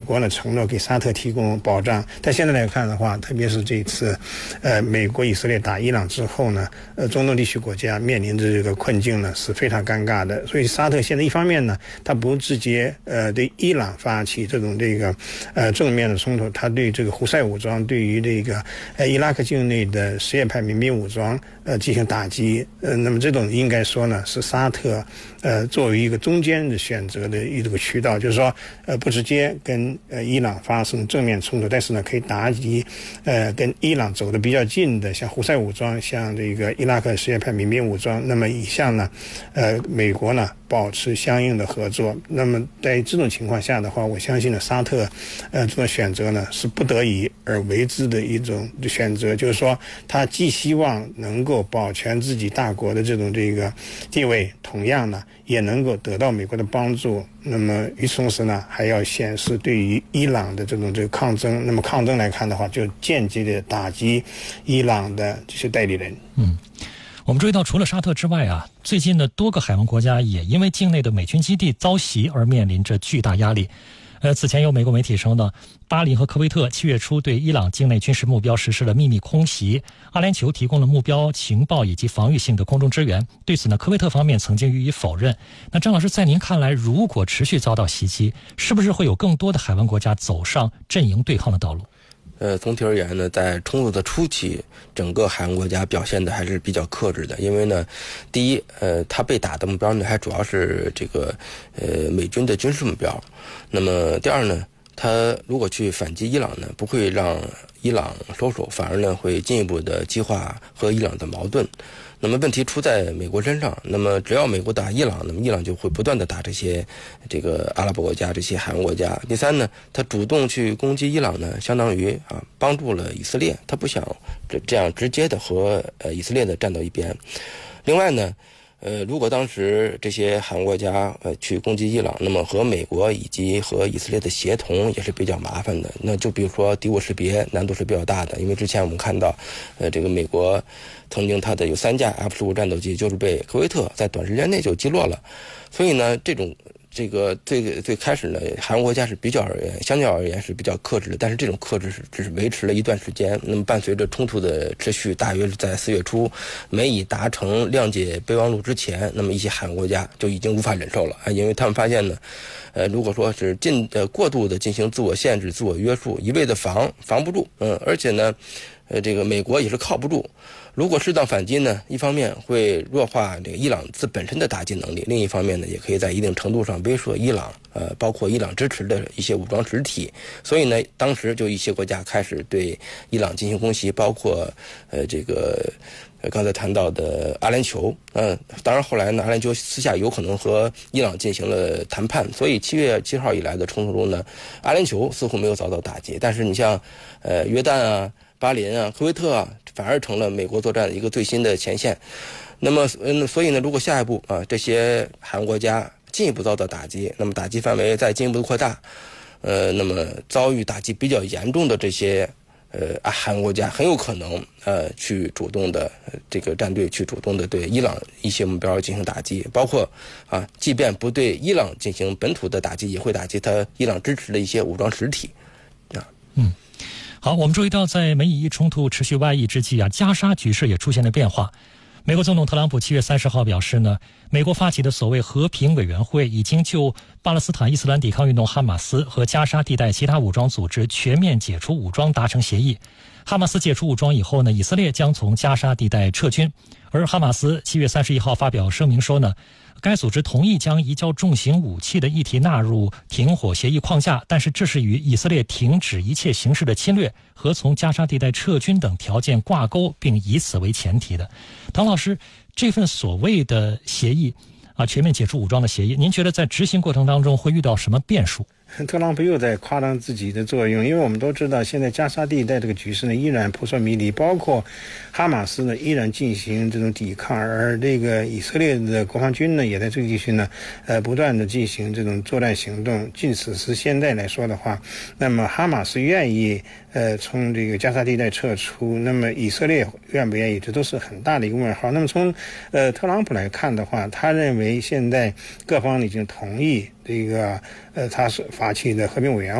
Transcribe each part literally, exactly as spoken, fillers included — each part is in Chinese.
国呢承诺给沙特提供保障。但现在来看的话，特别是这一次，呃，美国以色列打伊朗之后呢，呃，中东地区国家面临着这个困境呢是非常尴尬的。所以沙特现在一方面呢，他不直接呃对伊朗发起这种这个呃正面的冲突，他对这个胡塞武装，对于这个呃伊拉克境内的什叶派民兵武装呃进行打击。呃，那么这种应该说呢是沙特呃作为一个中间的选择的一个渠道，就是说呃不直接跟呃伊朗发生正面冲突，但是呢可以打击呃跟伊朗走得比较近的，像胡塞武装，像这个伊拉克什叶派民兵武装。那么以下呢呃美国呢保持相应的合作。那么在这种情况下的话，我相信呢沙特呃这种选择呢是不得已而为之的一种选择，就是说他既希望能够保全自己大国的这种这个地位，同样呢也能够得到美国的帮助。那么与此同时呢，还要显示对于伊朗的这种这个抗争。那么抗争来看的话，就间接的打击伊朗的这些代理人。 嗯，我们注意到，除了沙特之外啊，最近呢多个海湾国家也因为境内的美军基地遭袭而面临着巨大压力。呃，此前有美国媒体称呢，巴林和科威特七月初对伊朗境内军事目标实施了秘密空袭，阿联酋提供了目标情报以及防御性的空中支援。对此呢，科威特方面曾经予以否认。那张老师，在您看来，如果持续遭到袭击，是不是会有更多的海湾国家走上阵营对抗的道路？ 呃，总体而言呢，在冲突的初期，整个海湾国家表现的还是比较克制的。因为呢，第一，呃，它被打的目标呢，还主要是这个呃美军的军事目标。那么第二呢，它如果去反击伊朗呢，不会让伊朗收手，反而呢会进一步的激化和伊朗的矛盾。那么问题出在美国身上，那么只要美国打伊朗，那么伊朗就会不断的打这些这个阿拉伯国家、这些海湾国家。第三呢，他主动去攻击伊朗呢，相当于啊帮助了以色列，他不想这这样直接的和呃以色列的站到一边。另外呢，呃，如果当时这些海湾国家呃去攻击伊朗，那么和美国以及和以色列的协同也是比较麻烦的。那就比如说敌我识别难度是比较大的，因为之前我们看到，呃，这个美国曾经它的有三架 F 十五战斗机就是被科威特在短时间内就击落了。所以呢，这种这个最最开始呢，海湾国家是比较而言，相较而言是比较克制的，但是这种克制是只是维持了一段时间。那么伴随着冲突的持续，大约是在四月初，美以达成谅解备忘录之前，那么一些海湾国家就已经无法忍受了啊，因为他们发现呢，呃，如果说是进呃过度的进行自我限制、自我约束，一味的防防不住，嗯，而且呢，呃，这个美国也是靠不住。如果适当反击呢，一方面会弱化这个伊朗自本身的打击能力，另一方面呢，也可以在一定程度上威慑伊朗，呃，包括伊朗支持的一些武装实体。所以呢，当时就一些国家开始对伊朗进行攻击，包括呃这个呃刚才谈到的阿联酋，嗯、呃，当然后来呢，阿联酋私下有可能和伊朗进行了谈判。所以七月七号以来的冲突中呢，阿联酋似乎没有遭到打击，但是你像呃约旦啊、巴林啊、科威特啊，反而成了美国作战的一个最新的前线。那么，嗯，所以呢，如果下一步啊，这些海湾国家进一步遭到打击，那么打击范围再进一步扩大，呃，那么遭遇打击比较严重的这些呃海湾国家，很有可能呃去主动的、呃、这个战队去主动的对伊朗一些目标进行打击，包括啊，即便不对伊朗进行本土的打击，也会打击他伊朗支持的一些武装实体，啊， 嗯。好，我们注意到，在美以伊冲突持续外溢之际啊，加沙局势也出现了变化。美国总统特朗普七月三十号表示呢，美国发起的所谓和平委员会已经就巴勒斯坦伊斯兰抵抗运动哈马斯和加沙地带其他武装组织全面解除武装达成协议。哈马斯解除武装以后呢，以色列将从加沙地带撤军。而哈马斯七月三十一号发表声明说呢，该组织同意将移交重型武器的议题纳入停火协议框架，但是这是与以色列停止一切形式的侵略和从加沙地带撤军等条件挂钩，并以此为前提的。唐老师，这份所谓的协议啊，全面解除武装的协议，您觉得在执行过程当中会遇到什么变数？ 特朗普又在夸张自己的作用，因为我们都知道，现在加沙地带这个局势呢依然扑朔迷离，包括哈马斯呢依然进行这种抵抗，而这个以色列的国防军呢也在这个地区呢，呃，不断的进行这种作战行动。即使是现在来说的话，那么哈马斯愿意呃从这个加沙地带撤出，那么以色列愿不愿意，这都是很大的一个问号。那么从呃特朗普来看的话，他认为现在各方已经同意这个呃，他是发起的和平委员会做出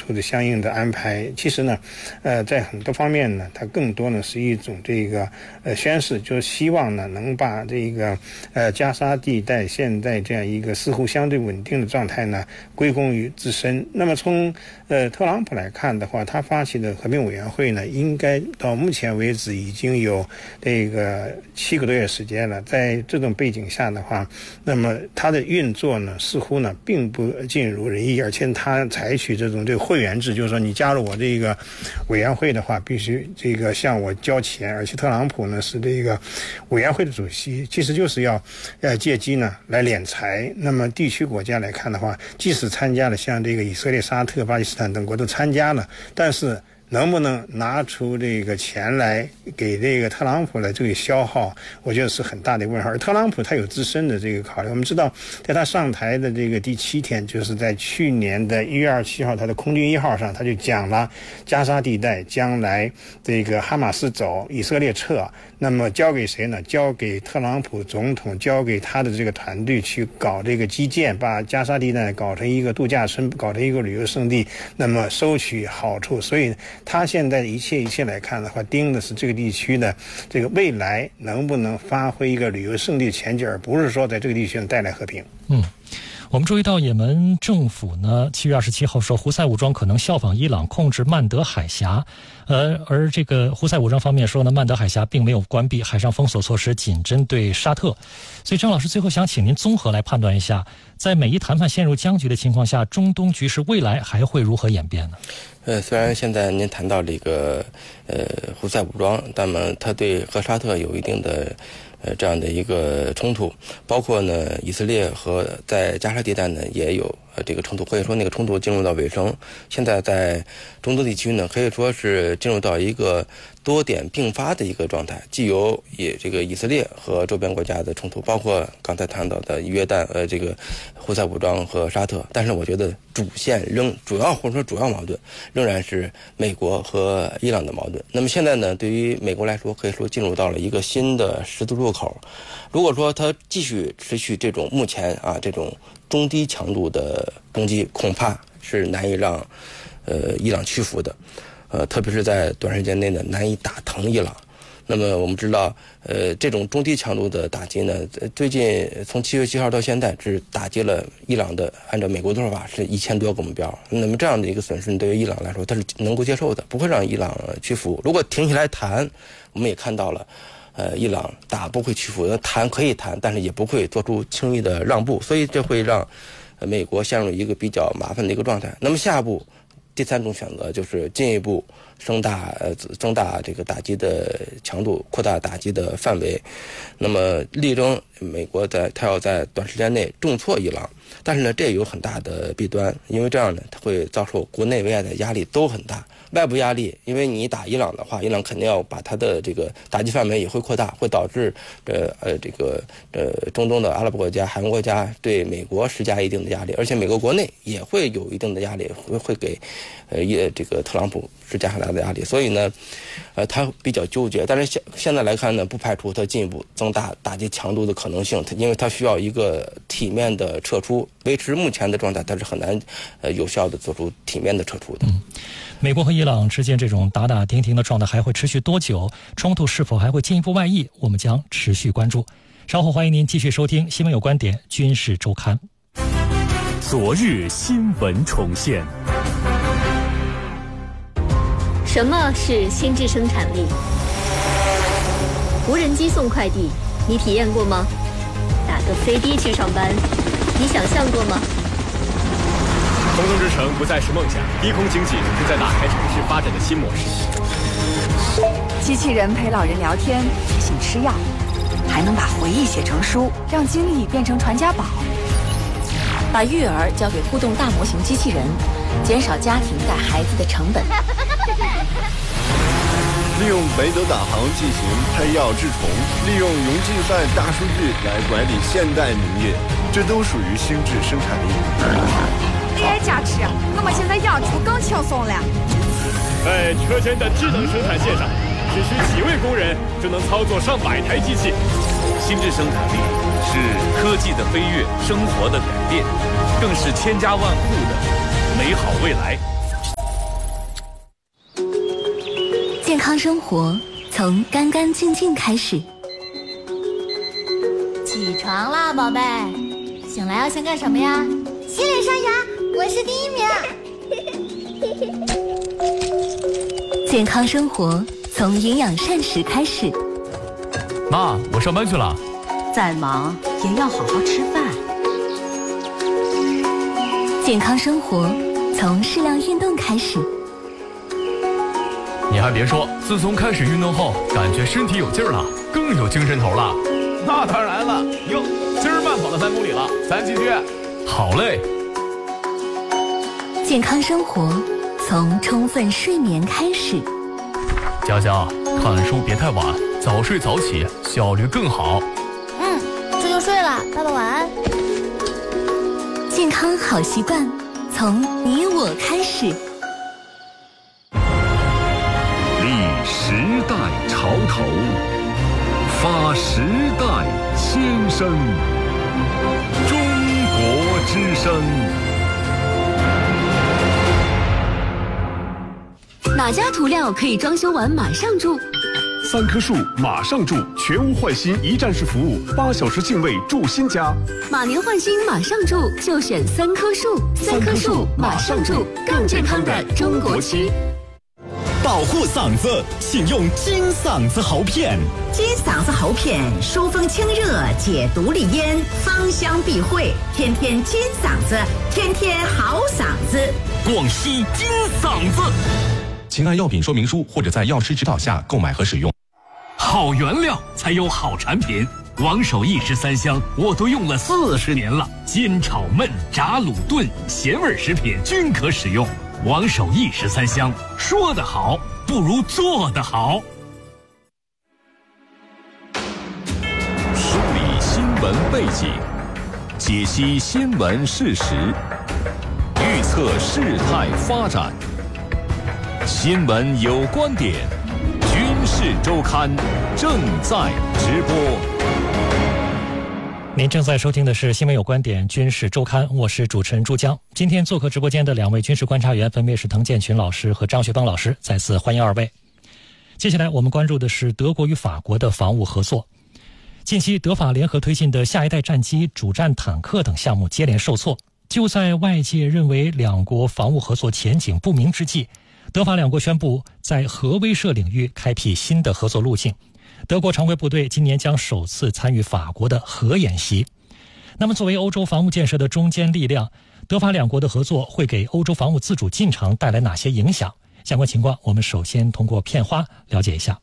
出的相应的安排。其实呢，呃，在很多方面呢，它更多呢是一种这个呃宣示，就是希望呢能把这个呃加沙地带现在这样一个似乎相对稳定的状态呢归功于自身。那么从呃特朗普来看的话，他发起的和平委员会呢，应该到目前为止已经有这个七个多月时间了。在这种背景下的话，那么它的运作呢，似乎呢并不尽如人意，而且它采取这种这个会员制，就是说你加入我这个委员会的话，必须这个向我交钱，而且特朗普呢是这个委员会的主席，其实就是要呃借机呢来敛财。那么地区国家来看的话，即使参加了像这个以色列、沙特、巴基斯坦等国都参加了，但是能不能拿出这个钱来给这个特朗普的这个消耗，我觉得是很大的问号。而特朗普他有自身的这个考虑，我们知道，在他上台的这个第七天，就是在去年的一月二十七号，他的空军一号上，他就讲了加沙地带将来这个哈马斯走，以色列撤，那么交给谁呢？交给特朗普总统，交给他的这个团队去搞这个基建，把加沙地带搞成一个度假村，搞成一个旅游胜地，那么收取好处。所以他现在一切一切来看的话，盯的是这个地区的这个未来能不能发挥一个旅游胜地前景，而不是说在这个地区带来和平。 嗯。我们注意到，也门政府呢，七月二十七号说，胡塞武装可能效仿伊朗控制曼德海峡，呃，而这个胡塞武装方面说呢，曼德海峡并没有关闭，海上封锁措施仅针对沙特。所以，张老师最后想请您综合来判断一下，在美伊谈判陷入僵局的情况下，中东局势未来还会如何演变呢？ 呃，虽然现在您谈到这个呃胡塞武装，那么它对和沙特有一定的呃这样的一个冲突，包括呢以色列和在加沙地带呢也有呃这个冲突，可以说那个冲突进入到尾声。现在在中东地区呢，可以说是进入到一个多点并发的一个状态，既有以这个以色列和周边国家的冲突，包括刚才谈到的约旦呃这个胡塞武装和沙特，但是我觉得主线仍主要或者说主要矛盾仍然是美国和伊朗的矛盾。那么现在呢，对于美国来说，可以说进入到了一个新的十字路口。如果说它继续持续这种目前啊这种中低强度的攻击，恐怕是难以让呃伊朗屈服的。呃，特别是在短时间内呢，难以打疼伊朗。那么我们知道，呃，这种中低强度的打击呢，最近从七月七号到现在，只打击了伊朗的，按照美国的说法是一千多个目标。那么这样的一个损失，对于伊朗来说，它是能够接受的，不会让伊朗屈服。如果停下来谈，我们也看到了，呃，伊朗打不会屈服，谈可以谈，但是也不会做出轻易的让步，所以这会让呃美国陷入一个比较麻烦的一个状态。那么下一步。第三种选择就是进一步增大呃增大这个打击的强度，扩大打击的范围，那么力争美国在它要在短时间内重挫伊朗。但是呢，这也有很大的弊端，因为这样呢，它会遭受国内外的压力都很大。外部压力，因为你打伊朗的话，伊朗肯定要把它的这个打击范围也会扩大，会导致呃呃这个呃中东的阿拉伯国家、海湾国家对美国施加一定的压力，而且美国国内也会有一定的压力，会会给呃也这个特朗普施加很大的压力。所以呢，呃，他比较纠结。但是现现在来看呢，不排除他进一步增大打击强度的可能性，因为他需要一个体面的撤出，维持目前的状态，他是很难呃有效的做出体面的撤出的。 嗯，美国和伊朗之间这种打打停停的状态还会持续多久？冲突是否还会进一步外溢？我们将持续关注。稍后欢迎您继续收听《新闻有观点·军事周刊》。 昨日新闻重现。 什么是心智生产力？无人机送快递，你体验过吗？打个飞的去上班，你想象过吗？ 空中之城不再是梦想，低空经济正在打开城市发展的新模式。 机器人陪老人聊天，提醒吃药，还能把回忆写成书，让经历变成传家宝。 把育儿交给互动大模型机器人，减少家庭带孩子的成本。 利用北斗导航进行配药治虫，利用云计算大数据来管理现代农业，这都属于心智生产力。 A I 加持，我们现在养猪更轻松了。 在车间的智能生产线上，只需几位工人就能操作上百台机器。 心智生产力是科技的飞跃，生活的改变，更是千家万户的美好未来。 健康生活从干干净净开始。 起床啦，宝贝！醒来要先干什么呀？ 洗脸刷牙，我是第一名。 健康生活从营养膳食开始。 妈，我上班去了。 再忙也要好好吃饭。 健康生活从适量运动开始。 你还别说，自从开始运动后，感觉身体有劲儿了，更有精神头了。 那当然了，哟，今儿慢跑到三公里了，咱继续。 好嘞。 健康生活从充分睡眠开始。 佳佳，看书别太晚，早睡早起，效率更好。 嗯，这就睡了，爸爸晚安。 健康好习惯从你我开始。 立时代潮头，发时代千声，中国之声。 哪家涂料可以装修完马上住？ 三棵树马上住，全屋换新一站式服务，八小时净位住新家。 马年换新马上住，就选三棵树。三棵树马上住，更健康的中国区。 保护嗓子，请用金嗓子喉片。 金嗓子喉片疏风清热，解毒利咽，芳香避秽，天天金嗓子，天天好嗓子。 广西金嗓子。 请按药品说明书或者在药师指导下购买和使用。 好原料才有好产品，王守义十三香我都用了四十年了，煎炒焖炸卤炖咸味食品均可使用。王守义十三香，说得好不如做得好。 梳理新闻背景，解析新闻事实，预测事态发展。新闻有观点，军事周刊正在直播。 您正在收听的是新闻有观点军事周刊，我是主持人朱江。今天做客直播间的两位军事观察员分别是滕建群老师和张学邦老师，再次欢迎二位。接下来我们关注的是德国与法国的防务合作。近期德法联合推进的下一代战机、主战坦克等项目接连受挫，就在外界认为两国防务合作前景不明之际，德法两国宣布在核威慑领域开辟新的合作路径。德国常规部队今年将首次参与法国的核演习。那么作为欧洲防务建设的中坚力量，德法两国的合作会给欧洲防务自主进程带来哪些影响？相关情况我们首先通过片花了解一下。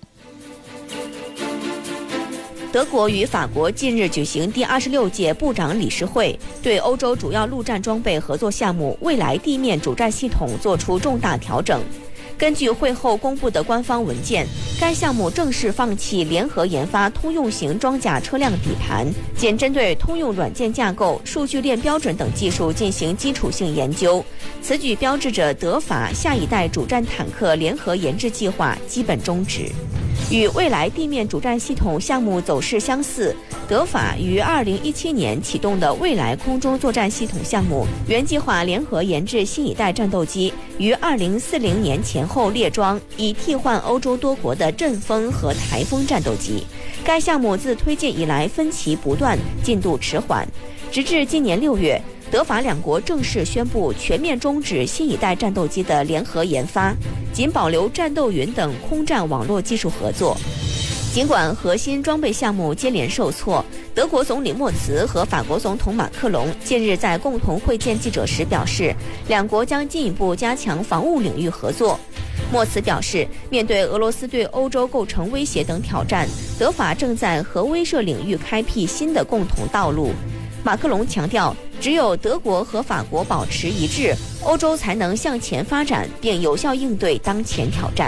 德国与法国近日举行第二十六届部长理事会，对欧洲主要陆战装备合作项目未来地面主战系统作出重大调整。根据会后公布的官方文件，该项目正式放弃联合研发通用型装甲车辆底盘，仅针对通用软件架构、数据链标准等技术进行基础性研究。此举标志着德法下一代主战坦克联合研制计划基本终止。与未来地面主战系统项目走势相似，德法于二零一七年启动的未来空中作战系统项目，原计划联合研制新一代战斗机，于二零四零年前后列装，以替换欧洲多国的阵风和台风战斗机。该项目自推进以来分歧不断，进度迟缓，直至今年六月，德法两国正式宣布全面终止新一代战斗机的联合研发，仅保留战斗云等空战网络技术合作。尽管核心装备项目接连受挫，德国总理默茨和法国总统马克龙近日在共同会见记者时表示，两国将进一步加强防务领域合作。默茨表示，面对俄罗斯对欧洲构成威胁等挑战，德法正在核威慑领域开辟新的共同道路。马克龙强调，只有德国和法国保持一致，欧洲才能向前发展，并有效应对当前挑战。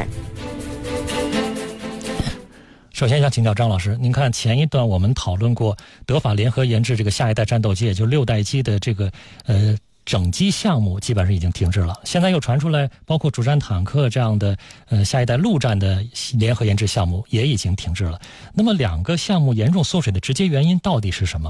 首先想请教张老师，您看前一段我们讨论过德法联合研制这个下一代战斗机，也就是六代机的这个呃整机项目基本上已经停滞了，现在又传出来包括主战坦克这样的呃下一代陆战的联合研制项目也已经停滞了。那么两个项目严重缩水的直接原因到底是什么？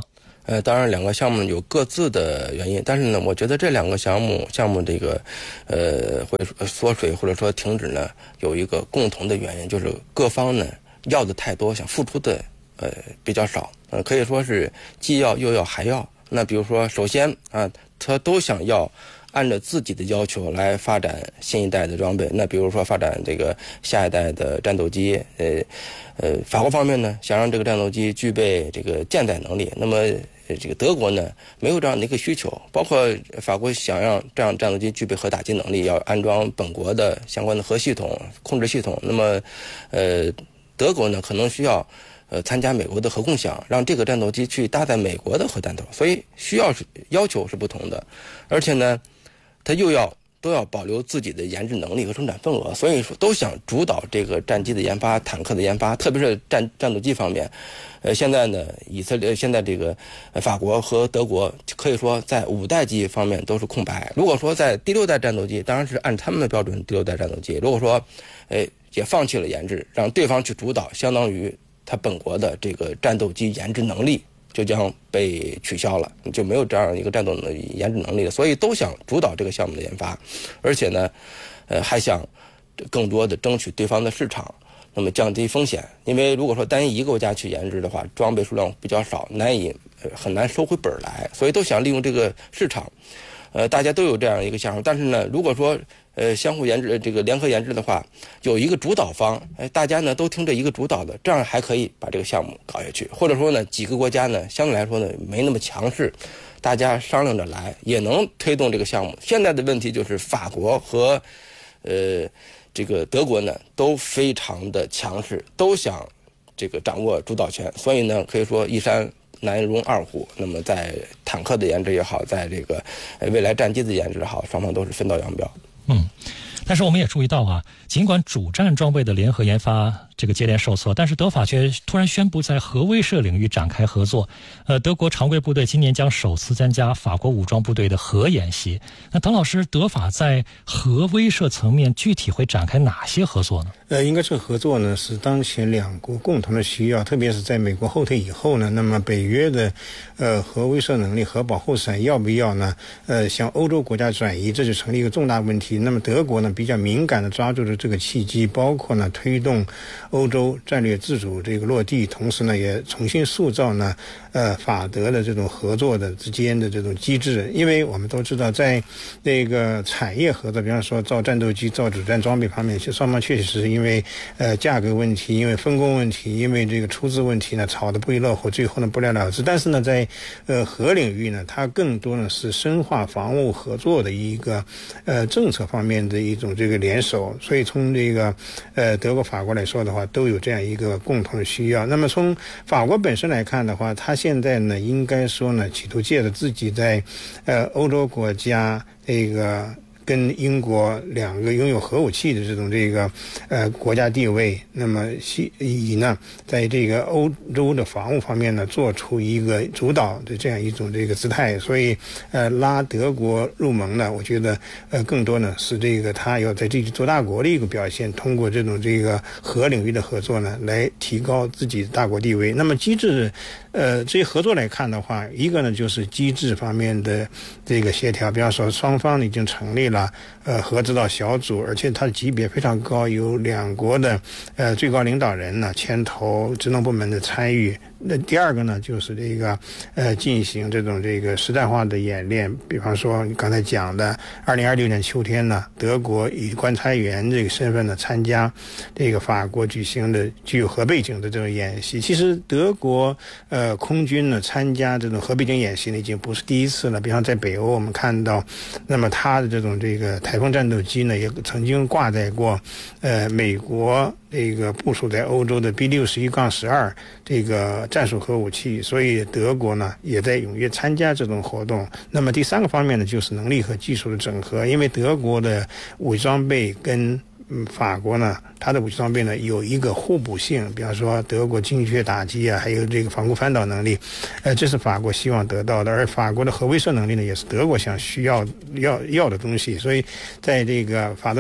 呃，当然两个项目有各自的原因，但是呢，我觉得这两个项目项目这个呃会缩水或者说停止呢，有一个共同的原因，就是各方呢要的太多，想付出的呃比较少，呃可以说是既要又要还要。那比如说，首先啊，他都想要按照自己的要求来发展新一代的装备。那比如说发展这个下一代的战斗机，呃呃，法国方面呢想让这个战斗机具备这个舰载能力，那么这个德国呢没有这样的一个需求，包括法国想让这样战斗机具备核打击能力，要安装本国的相关的核系统、控制系统。那么，呃，德国呢可能需要。呃，参加美国的核共享，让这个战斗机去搭载美国的核弹头，所以需要是要求是不同的，而且呢，它又要都要保留自己的研制能力和生产份额，所以说都想主导这个战机的研发、坦克的研发，特别是战战斗机方面。呃，现在呢，以色列现在这个、呃、法国和德国可以说在五代机方面都是空白。如果说在第六代战斗机，当然是按他们的标准第六代战斗机，如果说，呃，也放弃了研制，让对方去主导，相当于。它本国的这个战斗机研制能力就将被取消了，就没有这样一个战斗的研制能力了，所以都想主导这个项目的研发，而且呢，呃，还想更多的争取对方的市场，那么降低风险。因为如果说单一一个国家去研制的话，装备数量比较少，难以呃很难收回本来，所以都想利用这个市场。呃，大家都有这样一个想法，但是呢，如果说呃相互研制这个联合研制的话，有一个主导方，哎，大家呢都听着一个主导的，这样还可以把这个项目搞下去。或者说呢，几个国家呢相对来说呢没那么强势，大家商量着来也能推动这个项目。现在的问题就是法国和呃这个德国呢都非常的强势，都想这个掌握主导权，所以呢可以说一山难容二虎。那么在坦克的研制也好，在这个未来战机的研制也好，双方都是分道扬镳。 嗯，但是我们也注意到啊，尽管主战装备的联合研发这个接连受挫，但是德法却突然宣布在核威慑领域展开合作。呃，德国常规部队今年将首次参加法国武装部队的核演习。那滕老师，德法在核威慑层面具体会展开哪些合作呢？ 呃，应该这个合作呢是当前两国共同的需要，特别是在美国后退以后呢，那么北约的呃核威慑能力、核保护伞要不要呢？呃，向欧洲国家转移，这就成了一个重大问题。那么德国呢比较敏感的抓住了这个契机，包括呢推动欧洲战略自主这个落地，同时呢也重新塑造呢呃法德的这种合作的之间的这种机制。因为我们都知道，在那个产业合作，比方说造战斗机、造主战装备方面，其实双方确实是因为呃价格问题、因为分工问题、因为这个出资问题呢吵得不亦乐乎，最后呢不了了之。但是呢在呃核领域呢，它更多呢是深化防务合作的一个呃政策方面的一种这个联手。所以从这个呃德国、法国来说的话，都有这样一个共同的需要。那么从法国本身来看的话，它现在呢应该说呢企图借着自己在呃欧洲国家这个跟英国两个拥有核武器的这种这个呃国家地位，那么以呢在这个欧洲的防务方面呢做出一个主导的这样一种这个姿态。所以呃拉德国入盟呢，我觉得呃更多呢是这个他要在这里做大国的一个表现，通过这种这个核领域的合作呢来提高自己的大国地位。那么机制呃这些合作来看的话，一个呢就是机制方面的这个协调，比方说双方已经成立了呃核指导小组，而且它的级别非常高，有两国的呃最高领导人呢牵头，职能部门的参与。那第二个呢就是这个呃进行这种这个实战化的演练，比方说你刚才讲的二零二六年秋天呢，德国以观察员这个身份呢参加这个法国举行的具有核背景的这种演习。其实德国呃空军呢参加这种核背景演习呢已经不是第一次了，比方在北欧我们看到，那么它的这种这个台风战斗机呢也曾经挂载过呃美国这个部署在欧洲的 B 六十一杠十二这个战术核武器，所以德国呢也在踊跃参加这种活动。那么第三个方面呢就是能力和技术的整合，因为德国的武器装备跟嗯法国呢它的武器装备呢有一个互补性，比方说德国精确打击啊，还有这个防空翻倒能力，呃这是法国希望得到的，而法国的核威慑能力呢也是德国想需要要要的东西。所以在这个法德